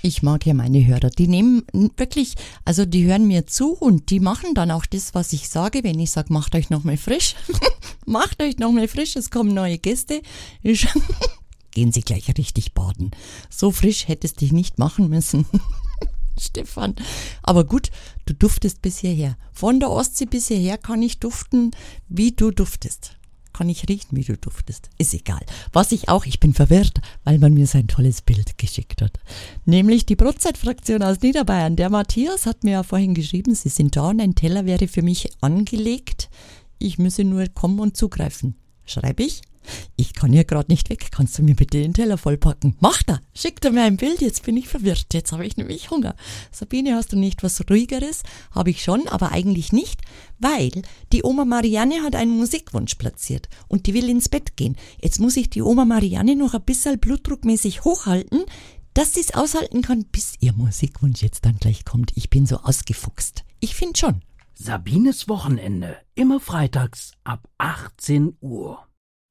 Ich mag ja meine Hörer, die nehmen wirklich, also die hören mir zu und die machen dann auch das, was ich sage, wenn ich sage, macht euch nochmal frisch, macht euch nochmal frisch, es kommen neue Gäste, gehen Sie gleich richtig baden. So frisch hättest du dich nicht machen müssen, Stefan. Aber gut, du duftest bis hierher. Von der Ostsee bis hierher kann ich duften, wie du duftest. Kann ich riechen, wie du duftest. Ist egal. Ich bin verwirrt, weil man mir so ein tolles Bild geschickt hat. Nämlich die Brotzeit-Fraktion aus Niederbayern. Der Matthias hat mir ja vorhin geschrieben, Sie sind da und ein Teller wäre für mich angelegt. Ich müsse nur kommen und zugreifen. Schreibe ich? Ich kann hier gerade nicht weg. Kannst du mir bitte den Teller vollpacken? Macht er! Schickt er mir ein Bild, jetzt bin ich verwirrt. Jetzt habe ich nämlich Hunger. Sabine, hast du nicht was Ruhigeres? Habe ich schon, aber eigentlich nicht, weil die Oma Marianne hat einen Musikwunsch platziert und die will ins Bett gehen. Jetzt muss ich die Oma Marianne noch ein bisschen blutdruckmäßig hochhalten, dass sie es aushalten kann, bis ihr Musikwunsch jetzt dann gleich kommt. Ich bin so ausgefuchst. Ich finde schon. Sabines Wochenende, immer freitags ab 18 Uhr.